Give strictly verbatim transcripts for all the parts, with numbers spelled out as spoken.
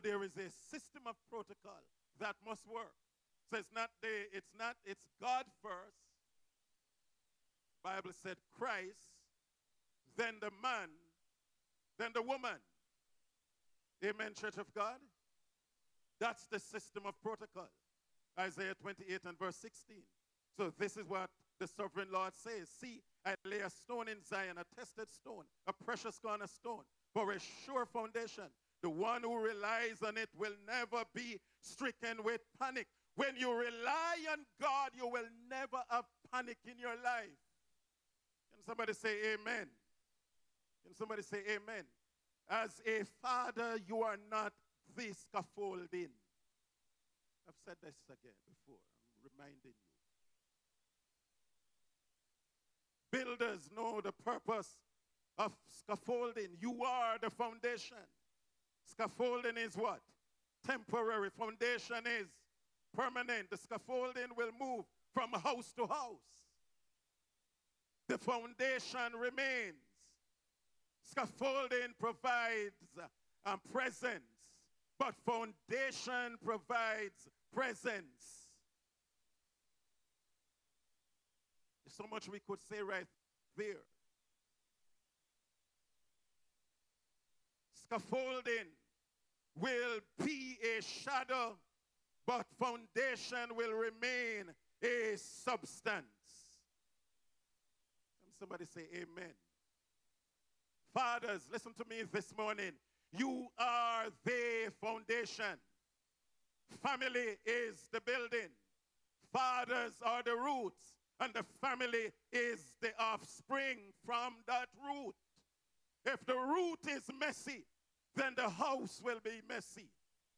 there is a system of protocol that must work. So it's not the, it's not, it's God first. Bible said Christ, then the man, then the woman. Amen, Church of God? That's the system of protocol. Isaiah twenty-eight and verse sixteen. So this is what the sovereign Lord says. See, I lay a stone in Zion, a tested stone, a precious cornerstone, for a sure foundation. The one who relies on it will never be stricken with panic. When you rely on God, you will never have panic in your life. Can somebody say amen? Can somebody say amen? As a father, you are not the scaffolding. I've said this again before. I'm reminding you. Builders know the purpose of scaffolding. You are the foundation. Scaffolding is what? Temporary. Foundation is permanent. The scaffolding will move from house to house. The foundation remains. Scaffolding provides um, presence, but foundation provides presence. There's so much we could say right there. Scaffolding will be a shadow, but foundation will remain a substance. Can somebody say amen? Fathers, listen to me this morning. You are the foundation. Family is the building. Fathers are the roots, and the family is the offspring from that root. If the root is messy, then the house will be messy.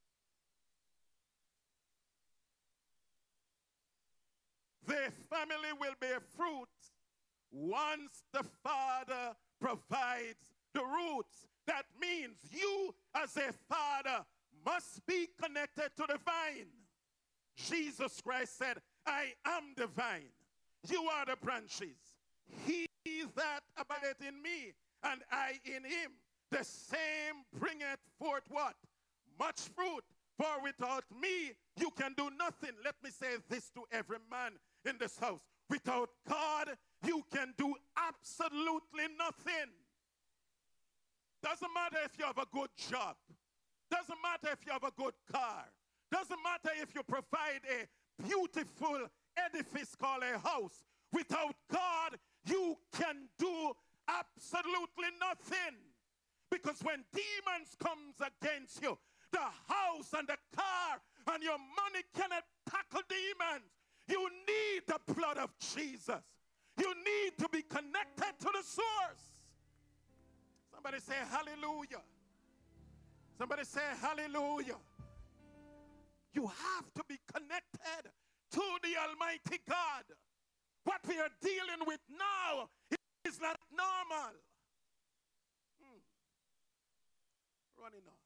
The family will bear fruit once the father provides the roots. That means you as a father must be connected to the vine. Jesus Christ said, I am the vine. You are the branches. He that abideth in me, and I in him, the same bringeth forth what? Much fruit. For without me, you can do nothing. Let me say this to every man in this house. Without God, you can do absolutely nothing. Doesn't matter if you have a good job. Doesn't matter if you have a good car. Doesn't matter if you provide a beautiful edifice called a house. Without God, you can do absolutely nothing. Because when demons comes against you, the house and the car and your money cannot tackle demons. You need the blood of Jesus. You need to be connected to the source. Somebody say hallelujah. Somebody say hallelujah. You have to be connected to the Almighty God. What we are dealing with now is not normal. Hmm. Running on.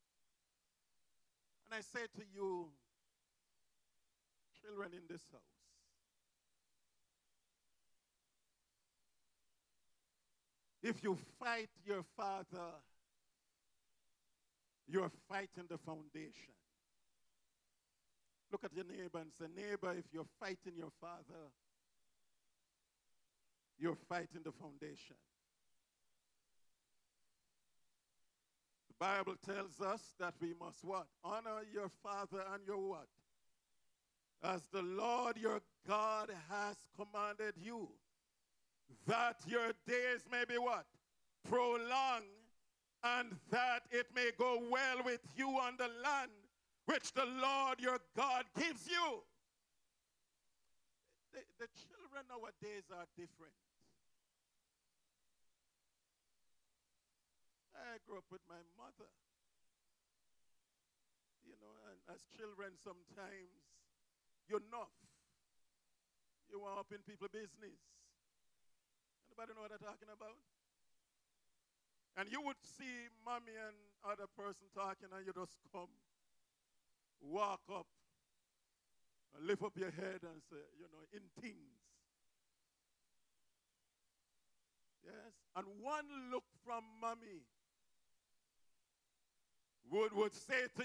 And I say to you, children in this house, if you fight your father, you're fighting the foundation. Look at your neighbor and say, neighbor, if you're fighting your father, you're fighting the foundation. The Bible tells us that we must what? Honor your father and your what? As the Lord your God has commanded you, that your days may be what? Prolonged, and that it may go well with you on the land which the Lord your God gives you. The, the children nowadays are different. I grew up with my mother. You know, and as children sometimes, you're enough. You are up in people's business. Anybody know what I'm talking about? And you would see mommy and other person talking and you just come, walk up, and lift up your head and say, you know, in things. Yes? And one look from mommy would, would say to